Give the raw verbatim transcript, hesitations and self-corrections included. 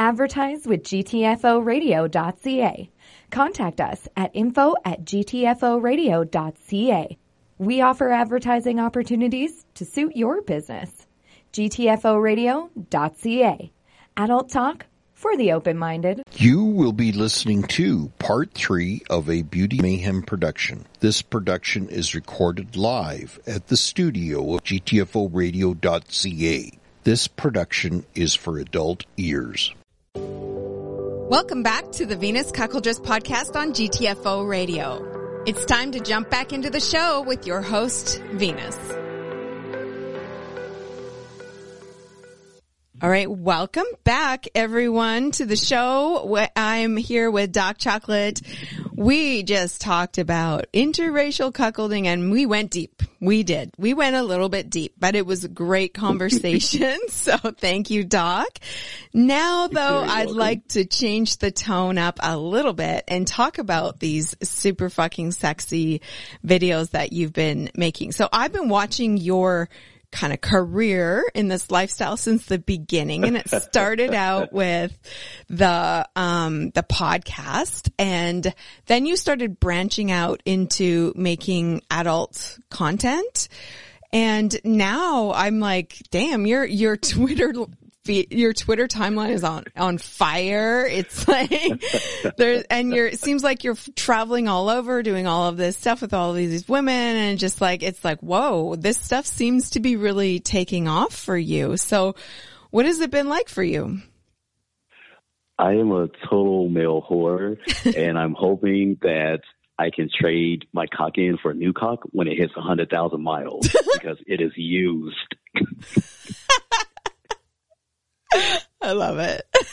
Advertise with G T F O radio dot C A. Contact us at info at G T F O radio dot C A. We offer advertising opportunities to suit your business. G T F O radio dot C A. Adult talk for the open-minded. You will be listening to part three of a Beauty Mayhem production. This production is recorded live at the studio of G T F O radio dot C A. This production is for adult ears. Welcome back to the Venus Cuckoldress podcast on G T F O Radio. It's time to jump back into the show with your host, Venus. All right, welcome back, everyone, to the show. I'm here with Doc Chocolate. We just talked about interracial cuckolding, and we went deep. We did. We went a little bit deep, but it was a great conversation. So thank you, Doc. Now, though, I'd welcome. like to change the tone up a little bit and talk about these super fucking sexy videos that you've been making. So I've been watching your kind of career in this lifestyle since the beginning. And it started out with the, um, the podcast, and then you started branching out into making adult content. And now I'm like, damn, your, your Twitter your Twitter timeline is on, on fire. It's like there, and you're, it seems like you're traveling all over doing all of this stuff with all of these women, and just like, it's like, whoa, this stuff seems to be really taking off for you. So what has it been like for you? I am a total male whore, and I'm hoping that I can trade my cock in for a new cock when it hits one hundred thousand miles because it is used. I love it.